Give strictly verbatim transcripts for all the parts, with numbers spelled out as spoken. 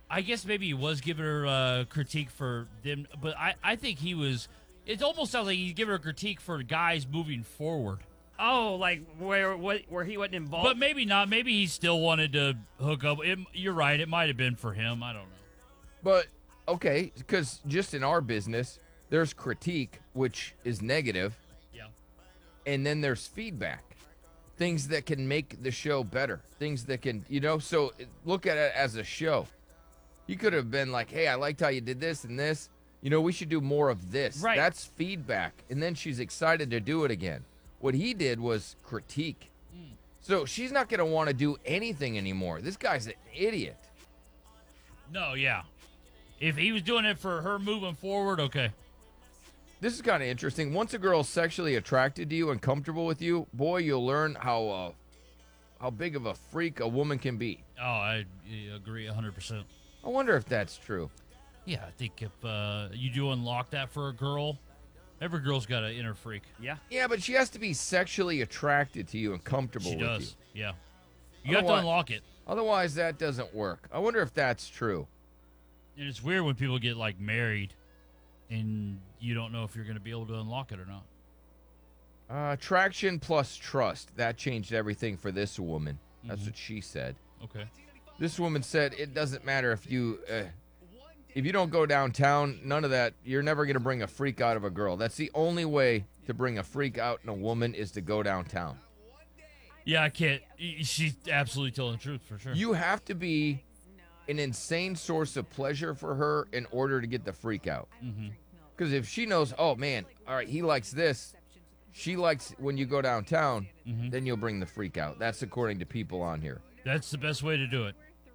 I guess maybe he was giving her uh, critique for them, but I, I think he was. It almost sounds like he's giving her a critique for guys moving forward. Oh, like where what where he wasn't involved. But maybe not. Maybe he still wanted to hook up. It, you're right. It might have been for him. I don't know. But okay, because just in our business, there's critique, which is negative. Yeah. And then there's feedback. Things that can make the show better. Things that can, you know, so look at it as a show. He could have been like, hey, I liked how you did this and this. You know, we should do more of this. Right. That's feedback. And then she's excited to do it again. What he did was critique. Mm. So she's not going to want to do anything anymore. This guy's an idiot. No, yeah. If he was doing it for her moving forward, okay. This is kind of interesting. Once a girl's sexually attracted to you and comfortable with you, boy, you'll learn how uh, how big of a freak a woman can be. Oh, I agree one hundred percent. I wonder if that's true. Yeah, I think if uh, you do unlock that for a girl, every girl's got an inner freak. Yeah. Yeah, but she has to be sexually attracted to you and comfortable She with does, you. yeah. You have to unlock it. Otherwise, that doesn't work. I wonder if that's true. And it's weird when people get, like, married and you don't know if you're going to be able to unlock it or not. Uh, attraction plus trust. That changed everything for this woman. That's Mm-hmm. what she said. Okay. This woman said it doesn't matter if you uh, if you don't go downtown, none of that. You're never going to bring a freak out of a girl. That's the only way to bring a freak out in a woman is to go downtown. Yeah, I can't. She's absolutely telling the truth for sure. You have to be an insane source of pleasure for her in order to get the freak out. Because Mm-hmm. if she knows, oh, man, all right, he likes this. She likes when you go downtown, Mm-hmm. then you'll bring the freak out. That's according to people on here. That's the best way to do it.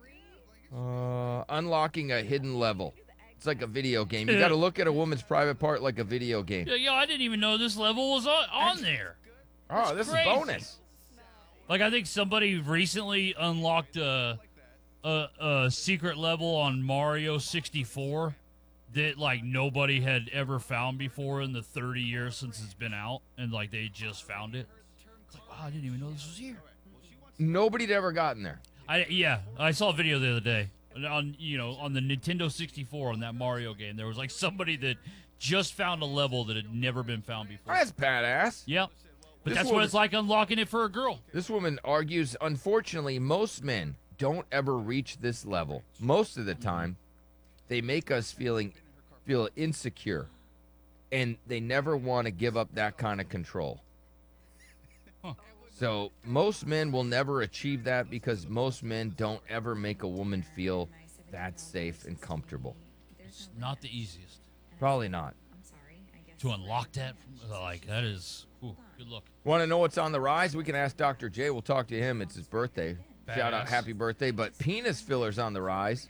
Uh, unlocking a hidden level. It's like a video game. You got to look at a woman's private part like a video game. Yeah, yo, I didn't even know this level was on, on there. Oh, this crazy. is bonus. Like, I think somebody recently unlocked a, a, a secret level on Mario sixty-four that, like, nobody had ever found before in the thirty years since it's been out. And, like, they just found it. It's like, wow, I didn't even know this was here. Nobody'd ever gotten there. I Yeah, I saw a video the other day. On, you know, on the Nintendo sixty-four on that Mario game, there was, like, somebody that just found a level that had never been found before. That's badass. Yep. But This that's woman- what it's like unlocking it for a girl. This woman argues, unfortunately, most men don't ever reach this level. Most of the time, they make us feeling feel insecure, and they never want to give up that kind of control. Huh. So most men will never achieve that because most men don't ever make a woman feel that safe and comfortable. It's not the easiest. Probably not. To unlock that, like, that is, ooh, good luck. Want to know what's on the rise? We can ask Doctor J. We'll talk to him. It's his birthday. Shout out, Badass. happy birthday. But penis fillers on the rise.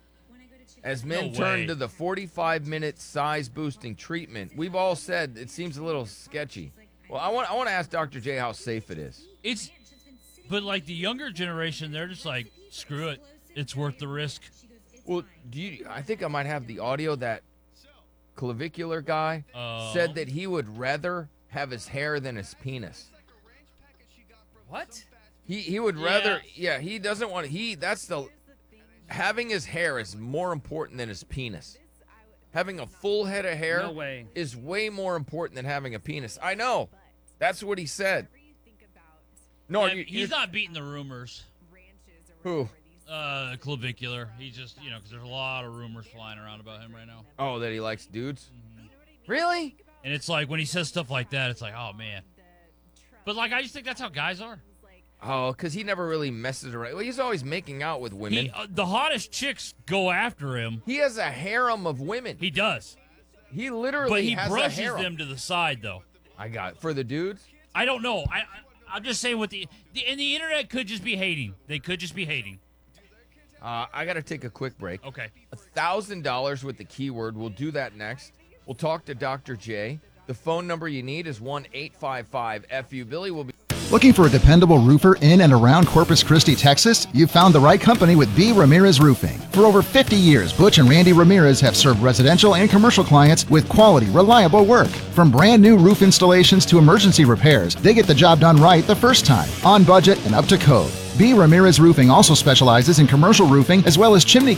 As men No turn way. to the forty-five minute size boosting treatment, we've all said it seems a little sketchy. Well, I want I want to ask Doctor J how safe it is. It's, but like the younger generation, they're just like, screw it. It's worth the risk. Well, do you? I think I might have the audio. That clavicular guy Uh, said that he would rather have his hair than his penis. What? He he would rather. Yeah, he doesn't want. He that's the. Having his hair is more important than his penis. Having a full head of hair No way. is way more important than having a penis. I know. That's what he said. No, Yeah, you, he's you're- not beating the rumors. Who? Uh, clavicular. He just, you know, because there's a lot of rumors flying around about him right now. Oh, that he likes dudes? Really? And it's like, when he says stuff like that, it's like, oh, man. But, like, I just think that's how guys are. Oh, because he never really messes around. Well, he's always making out with women. He, uh, the hottest chicks go after him. He has a harem of women. He does. He literally But he has a brushes harem. them to the side, though. I got it. For the dudes? I don't know. I, I I'm just saying what the, the and the internet could just be hating. They could just be hating. Uh, I got to take a quick break. Okay. A thousand dollars with the keyword. We'll do that next. We'll talk to Doctor J. The phone number you need is one eight five five F U. Billy will be. Looking for a dependable roofer in and around Corpus Christi, Texas? You've found the right company with B. Ramirez Roofing. For over fifty years, Butch and Randy Ramirez have served residential and commercial clients with quality, reliable work. From brand new roof installations to emergency repairs, they get the job done right the first time, on budget and up to code. B. Ramirez Roofing also specializes in commercial roofing as well as chimney